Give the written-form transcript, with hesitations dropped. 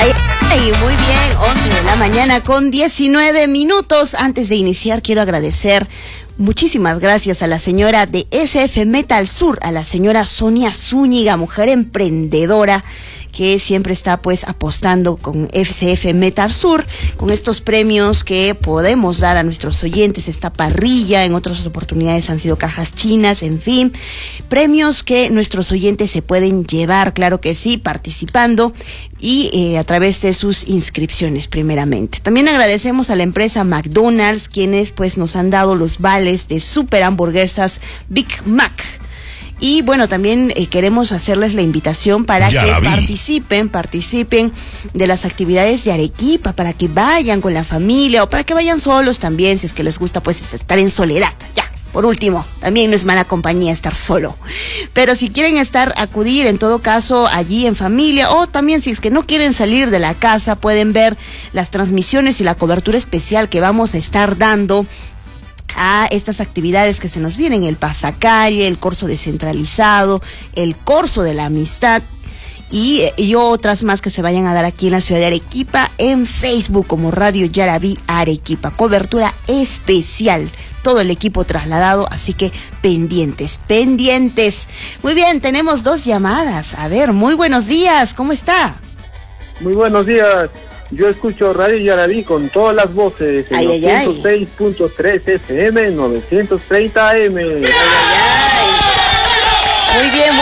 Ay, muy bien, 11 de la mañana con 19 minutos. Antes de iniciar, quiero agradecer muchísimas gracias a la señora de SF Metal Sur, a la señora Sonia Zúñiga, mujer emprendedora que siempre está pues apostando con SF Metal Sur, con estos premios que podemos dar a nuestros oyentes, esta parrilla, en otras oportunidades han sido cajas chinas, en fin, premios que nuestros oyentes se pueden llevar, claro que sí, participando y a través de sus inscripciones primeramente. También agradecemos a la empresa McDonald's, quienes pues nos han dado los vales de super hamburguesas Big Mac. Y bueno, también queremos hacerles la invitación para que participen de las actividades de Arequipa, para que vayan con la familia o para que vayan solos también, si es que les gusta pues estar en soledad. Ya, por último, también no es mala compañía estar solo. Pero si quieren acudir en todo caso allí en familia, o también si es que no quieren salir de la casa, pueden ver las transmisiones y la cobertura especial que vamos a estar dando a estas actividades que se nos vienen, el pasacalle, el corso descentralizado, el corso de la amistad y otras más que se vayan a dar aquí en la ciudad de Arequipa, en Facebook como Radio Yarabí Arequipa, cobertura especial, todo el equipo trasladado, así que pendientes. Muy bien, tenemos 2 llamadas. A ver, muy buenos días, ¿cómo está? Muy buenos días. Yo escucho Radio Yarabí con todas las voces en 106.3 FM, 930 AM. Muy bien.